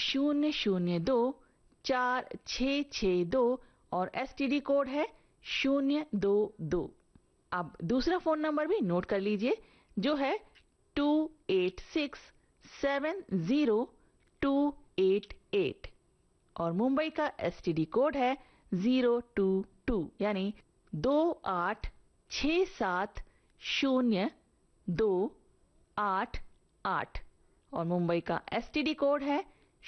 0024662 और STD code है 022। अब दूसरा फोन नंबर भी नोट कर लीजिए जो है 28670288 और मुंबई का STD कोड है 022 यानी 28670288 और मुंबई का STD कोड है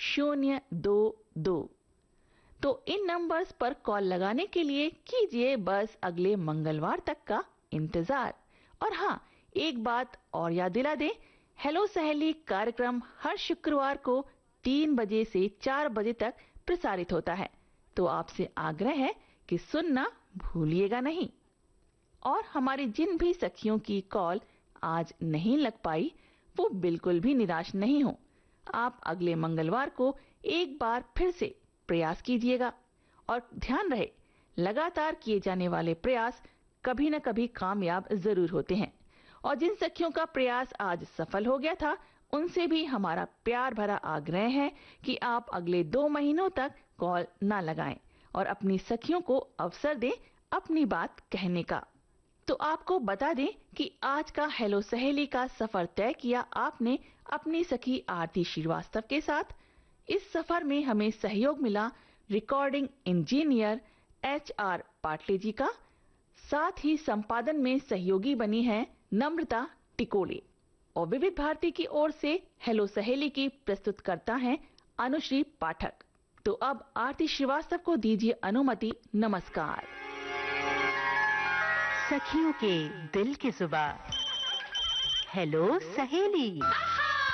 022। तो इन नंबर्स पर कॉल लगाने के लिए कीजिए बस अगले मंगलवार तक का इंतजार। और हाँ, एक बात और याद दिला दें, हेलो सहेली कार्यक्रम हर शुक्रवार को 3 बजे से 4 बजे तक प्रसारित होता है, तो आपसे आग्रह है कि सुनना भूलिएगा नहीं। और हमारी जिन भी सखियों की कॉल आज नहीं लग पाई वो बिल्कुल भी निराश नहीं हो। आप अगले मंगलवार को एक बार फिर से प्रयास कीजिएगा और ध्यान रहे, लगातार किए जाने वाले प्रयास कभी न कभी कामयाब जरूर होते हैं। और जिन सखियों का प्रयास आज सफल हो गया था उनसे भी हमारा प्यार भरा आग्रह है कि आप अगले 2 महीनों तक कॉल ना लगाएं और अपनी सखियों को अवसर दें अपनी बात कहने का। तो आपको बता दें कि आज का हेलो सहेली का सफर तय किया आपने अपनी सखी आरती श्रीवास्तव के साथ। इस सफर में हमें सहयोग मिला रिकॉर्डिंग इंजीनियर HR पाटले जी का। साथ ही संपादन में सहयोगी बनी है नम्रता टिकोले और विविध भारती की ओर से हेलो सहेली की प्रस्तुत करता है अनुश्री पाठक। तो अब आरती श्रीवास्तव को दीजिए अनुमति। नमस्कार। सखियों के दिल की जुबान, हेलो सहेली।